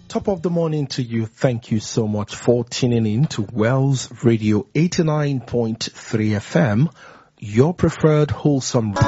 Top of the morning to you. Thank you so much for tuning in to Wells Radio 89.3 FM, your preferred wholesome